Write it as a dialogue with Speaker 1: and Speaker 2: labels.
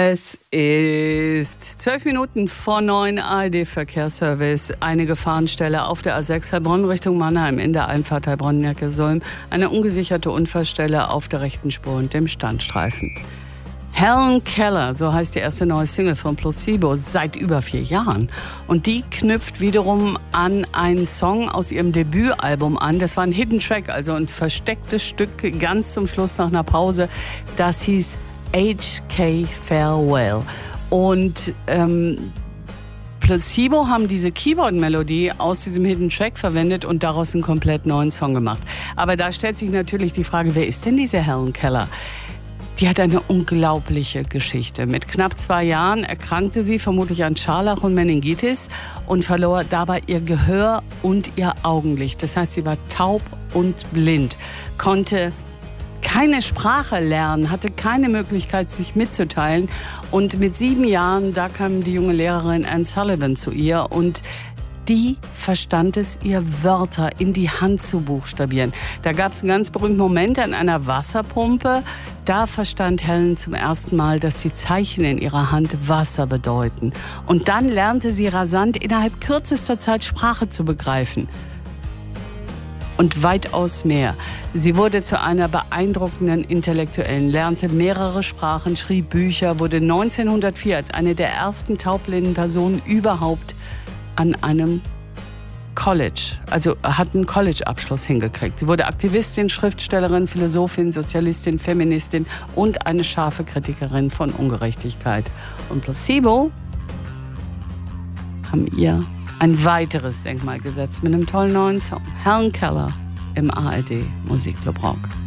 Speaker 1: Es ist 12 Minuten vor 9 ARD-Verkehrsservice. Eine Gefahrenstelle auf der A6 Heilbronn Richtung Mannheim in der Einfahrt Heilbronn-Neckarsulm. Eine ungesicherte Unfallstelle auf der rechten Spur und dem Standstreifen. Helen Keller, so heißt die erste neue Single von Placebo, seit über 4 Jahren. Und die knüpft wiederum an einen Song aus ihrem Debütalbum an. Das war ein Hidden Track, also ein verstecktes Stück ganz zum Schluss nach einer Pause. Das hieß HK Farewell. Und Placebo haben diese Keyboard-Melodie aus diesem Hidden Track verwendet und daraus einen komplett neuen Song gemacht. Aber da stellt sich natürlich die Frage, wer ist denn diese Helen Keller? Die hat eine unglaubliche Geschichte. Mit knapp 2 Jahren erkrankte sie vermutlich an Scharlach und Meningitis und verlor dabei ihr Gehör und ihr Augenlicht. Das heißt, sie war taub und blind, konnte keine Sprache lernen, hatte keine Möglichkeit, sich mitzuteilen. Und mit 7 Jahren, da kam die junge Lehrerin Anne Sullivan zu ihr und die verstand es, ihr Wörter in die Hand zu buchstabieren. Da gab es einen ganz berühmten Moment an einer Wasserpumpe. Da verstand Helen zum ersten Mal, dass die Zeichen in ihrer Hand Wasser bedeuten. Und dann lernte sie rasant innerhalb kürzester Zeit Sprache zu begreifen. Und weitaus mehr. Sie wurde zu einer beeindruckenden Intellektuellen, lernte mehrere Sprachen, schrieb Bücher, wurde 1904 als eine der ersten taubblinden Personen überhaupt an einem College, also hat einen College-Abschluss hingekriegt. Sie wurde Aktivistin, Schriftstellerin, Philosophin, Sozialistin, Feministin und eine scharfe Kritikerin von Ungerechtigkeit. Und Placebo haben ihr ein weiteres Denkmal gesetzt mit einem tollen neuen Song. Helen Keller im ARD Musikclub Rock.